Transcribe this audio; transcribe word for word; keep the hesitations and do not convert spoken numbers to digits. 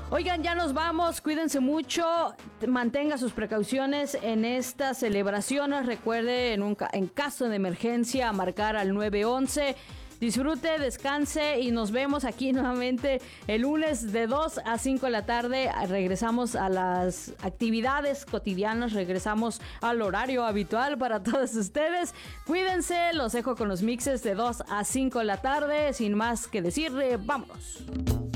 Oigan, ya nos vamos, cuídense mucho, mantenga sus precauciones en estas celebraciones, recuerde en, un, en caso de emergencia marcar al nueve once. Disfrute, descanse y nos vemos aquí nuevamente el lunes de dos a cinco de la tarde. Regresamos a las actividades cotidianas, regresamos al horario habitual para todos ustedes. Cuídense, los dejo con los mixes de dos a cinco de la tarde. Sin más que decir, vámonos.